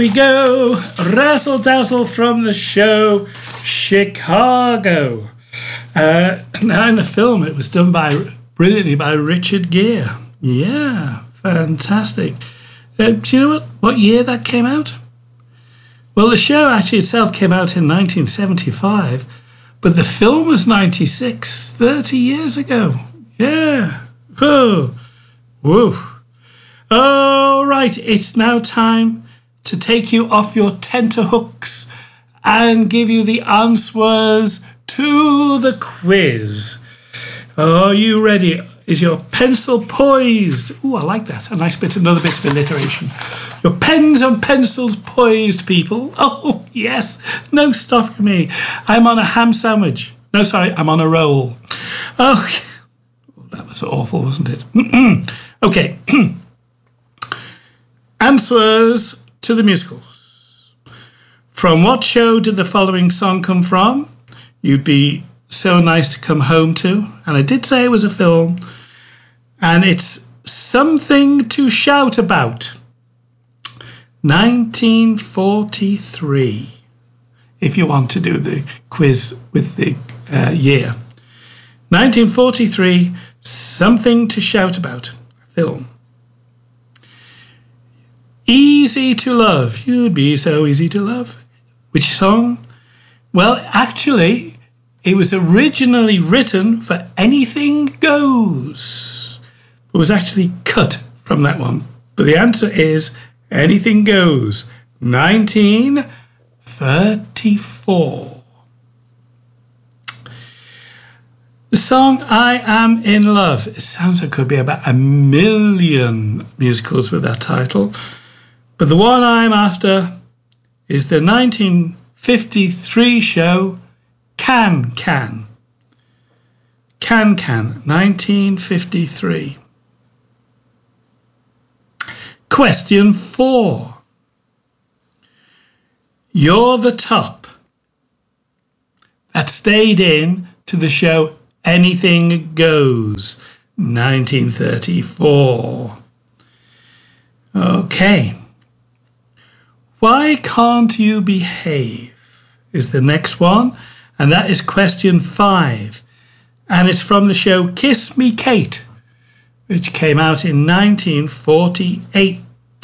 We go, Razzle Dazzle from the show Chicago. Now in the film, it was done brilliantly by Richard Gere. Yeah, fantastic. Do you know what year that came out? Well, the show actually itself came out in 1975, but the film was 96, 30 years ago. Yeah. Whoa. Whoa. All right, it's now time to take you off your tenterhooks and give you the answers to the quiz. Are you ready? Is your pencil poised? Oh, I like that. Another bit of alliteration. Your pens and pencils poised, people. Oh, yes. No stopping me. I'm on a ham sandwich. No, sorry, I'm on a roll. Oh, that was awful, wasn't it? Okay. Answers to the musicals. From what show did the following song come from? You'd Be So Nice to Come Home To. And I did say it was a film. And it's Something to Shout About. 1943. If you want to do the quiz with the year. 1943, Something to Shout About. Film. Easy to Love. You'd Be So Easy to Love. Which song? Well, actually, it was originally written for Anything Goes. It was actually cut from that one. But the answer is Anything Goes. 1934. The song I Am in Love. It sounds like it could be about 1 million musicals with that title. But the one I'm after is the 1953 show Can Can. Can Can, 1953. Question 4. You're the Top. That stayed in to the show Anything Goes, 1934. Okay. Why Can't You Behave is the next one, and that is question 5. And it's from the show Kiss Me Kate, which came out in 1948.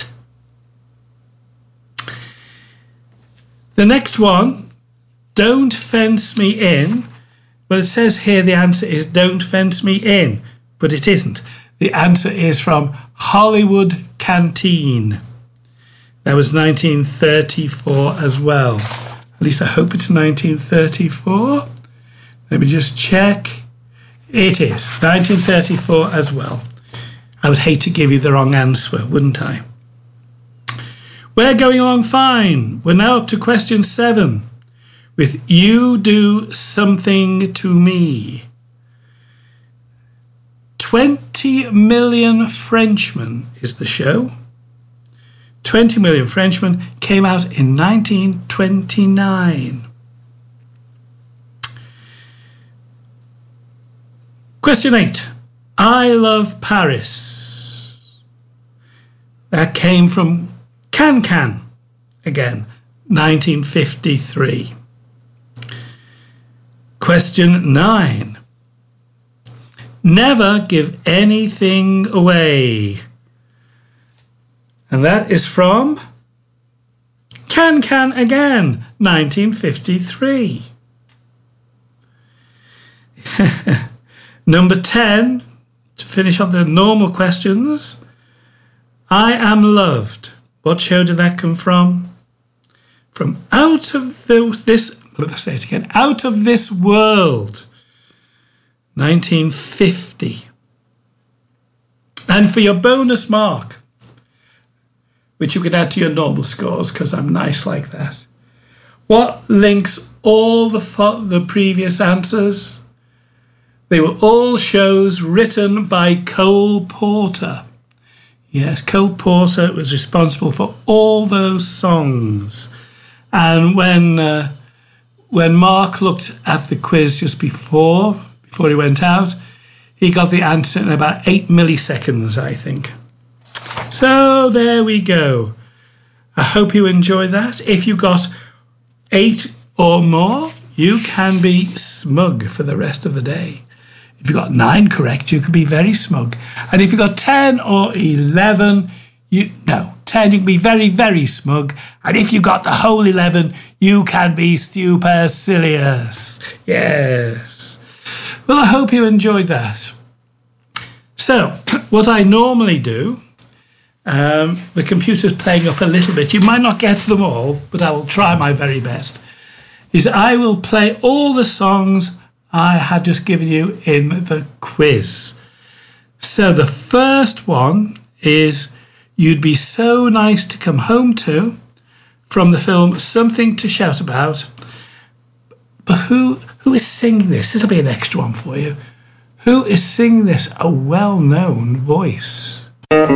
The next one, Don't Fence Me In. Well, it says here the answer is Don't Fence Me In, but it isn't. The answer is from Hollywood Canteen. That was 1934 as well. At least I hope it's 1934. Let me just check. It is 1934 as well. I would hate to give you the wrong answer, wouldn't I? We're going along fine. We're now up to question 7 with You Do Something to Me. 20 Million Frenchmen is the show. 20 Million Frenchmen came out in 1929. Question 8. I Love Paris. That came from Can Can, again, 1953. Question 9. Never Give Anything Away. And that is from Can Can again, 1953. Number 10, to finish off the normal questions. I Am Loved. What show did that come from? From Out of This World, 1950. And for your bonus mark, which you can add to your normal scores because I'm nice like that, what links all the previous answers? They were all shows written by Cole Porter. Yes, Cole Porter was responsible for all those songs. And when Mark looked at the quiz just before he went out, he got the answer in about 8 milliseconds, I think. So there we go. I hope you enjoyed that. If you got 8 or more, you can be smug for the rest of the day. If you got 9 correct, you could be very smug. And if you got 10 or 11, 10, you can be very, very smug. And if you got the whole 11, you can be supercilious. Yes. Well, I hope you enjoyed that. So, what I normally do, the computer's playing up a little bit. You might not get them all, but I will try my very best. Is I will play all the songs I have just given you in the quiz. So the first one is You'd Be So Nice to Come Home To, from the film Something to Shout About. But who is singing this? This will be an extra one for you. Who is singing this? A well-known voice.